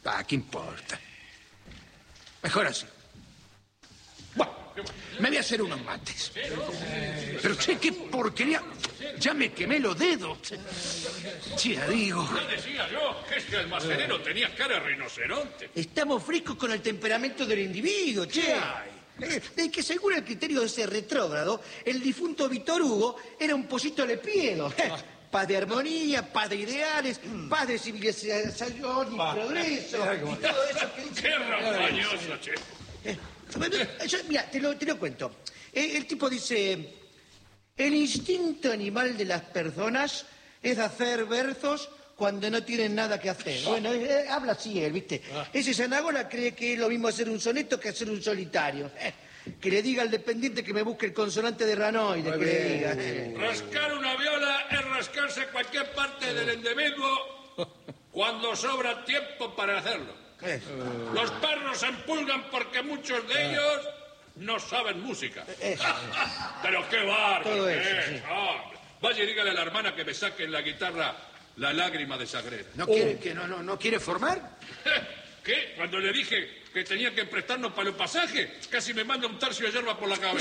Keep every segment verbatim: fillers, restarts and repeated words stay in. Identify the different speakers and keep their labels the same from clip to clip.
Speaker 1: Pa, ¿qué importa? Mejor así. Bueno, me voy a hacer unos mates. Pero, che, qué porquería. Ya me quemé los dedos. Ya digo.
Speaker 2: Ya decía yo que este almacenero tenía cara de rinoceronte.
Speaker 3: Estamos frescos con el temperamento del individuo, che. Eh, de que según el criterio de ese retrógrado, el difunto Víctor Hugo era un pocito lepiedo. Eh, paz de armonía, paz de ideales, paz de civilización y progreso. Y todo eso que dice...
Speaker 2: ¡Qué rampañoso, che!
Speaker 3: Eh, yo, mira, te lo, te lo cuento. Eh, el tipo dice... El instinto animal de las personas es hacer versos cuando no tienen nada que hacer. Bueno, eh, habla así él, ¿viste? Ese Sanagola cree que es lo mismo hacer un soneto que hacer un solitario. Eh, que le diga al dependiente que me busque el consonante de ranoide, que le diga. Eh.
Speaker 2: Rascar una viola es rascarse cualquier parte del individuo cuando sobra tiempo para hacerlo.
Speaker 3: Eh.
Speaker 2: Los perros se empulgan porque muchos de ellos no saben música.
Speaker 3: Eso.
Speaker 2: Pero qué bárbaro.
Speaker 3: Todo eso,
Speaker 2: es,
Speaker 3: sí.
Speaker 2: hombre. Vaya y dígale a la hermana que me saque en la guitarra La lágrima de Sagrera.
Speaker 1: ¿No quiere, que no, no, no quiere formar?
Speaker 2: ¿Qué? Cuando le dije que tenía que prestarnos para el pasaje, casi me manda un tercio de hierba por la cabeza.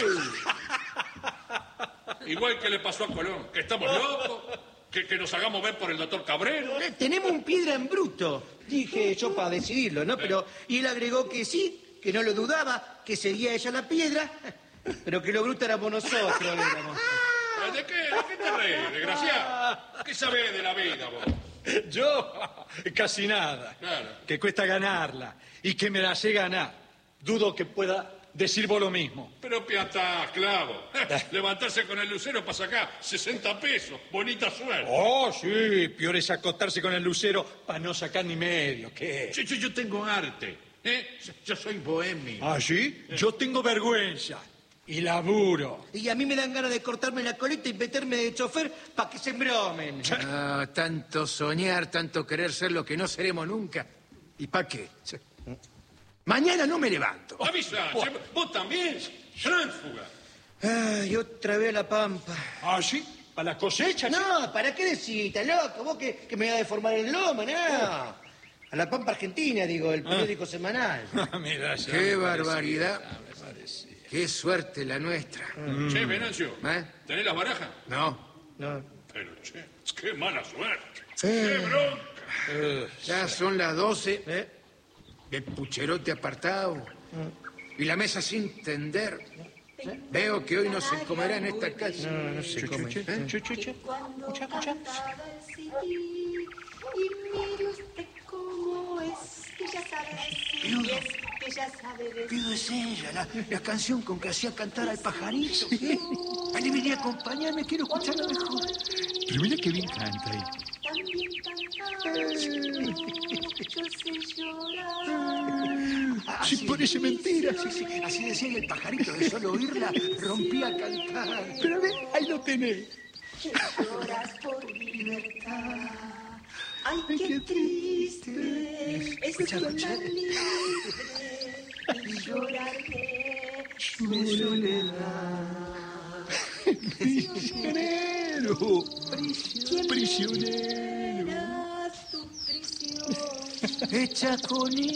Speaker 2: Igual que le pasó a Colón, que estamos locos, que, que nos hagamos ver por el doctor Cabrero.
Speaker 3: Eh, tenemos un piedra en bruto, dije yo para decidirlo, ¿no? Pero, y él agregó que sí, que no lo dudaba, que seguía ella la piedra, pero que lo bruto éramos nosotros. Éramos.
Speaker 2: ¿De qué, ¿De qué te reís, desgraciado? ¿Qué sabés de la vida, vos?
Speaker 4: Yo, casi nada.
Speaker 2: Claro.
Speaker 4: Que cuesta ganarla y que me la sé ganar. Dudo que pueda decir vos lo mismo.
Speaker 2: Pero piatá, clavo. Levantarse con el lucero para sacar sesenta pesos. Bonita suerte.
Speaker 4: Oh, sí, peor es acostarse con el lucero para no sacar ni medio. ¿Qué?
Speaker 2: Yo, yo, yo tengo arte. ¿eh? Yo soy bohemio.
Speaker 4: ¿Ah, sí? Yo tengo vergüenza y laburo.
Speaker 3: Y a mí me dan ganas de cortarme la colita y meterme de chofer para que se embromen.
Speaker 1: Ah, tanto soñar, tanto querer ser lo que no seremos nunca. ¿Y para qué? Mañana no me levanto.
Speaker 2: Avisa, che, vos también. Tránsfuga.
Speaker 3: Ay, otra vez a la pampa.
Speaker 4: ¿Ah, sí? ¿Para la cosecha?
Speaker 3: No, ¿para qué decís, loco? Vos que, que me vas a deformar el lomo, no. A la Pampa Argentina, digo, el periódico semanal.
Speaker 4: Mira, ya
Speaker 1: Qué
Speaker 4: me
Speaker 1: barbaridad.
Speaker 4: parecía, me parecía.
Speaker 1: Qué suerte la nuestra.
Speaker 2: Mm. Che, Venancio,
Speaker 1: ¿Eh?
Speaker 2: ¿tenés las barajas?
Speaker 1: No,
Speaker 3: No.
Speaker 2: Pero, che, qué mala suerte.
Speaker 1: Eh.
Speaker 2: ¡Qué bronca!
Speaker 1: ya son las doce. ¿eh? El pucherote apartado. Y la mesa sin tender. Veo que hoy no se comerá en esta casa.
Speaker 3: No, no se come.
Speaker 1: ¿Eh?
Speaker 4: Chu, chu, chu.
Speaker 5: Cuando
Speaker 4: Escucha, escucha.
Speaker 5: cantaba el C D, y mire usted cómo es, que ya sabe decir, es que ya sabe decir.
Speaker 1: Pido es ella, la, la canción con que hacía cantar al pajarito. ¿eh? Ahí venía a acompañarme, quiero escucharla mejor.
Speaker 4: Pero mira qué bien canta ahí.
Speaker 5: También cantaba yo, yo sé llorar.
Speaker 1: Sí, parece mentira.
Speaker 5: Sí,
Speaker 1: Sí, sí. Así decía y el pajarito, de solo oírla, rompía a cantar.
Speaker 4: Pero a ver, ahí lo tenés.
Speaker 5: Que lloras por libertad. Ay, qué triste es ser tan libre y llorar de su soledad.
Speaker 4: Prisionero.
Speaker 5: ¿Quién
Speaker 4: Prisionero.
Speaker 5: era tu prisión?
Speaker 1: Hecha con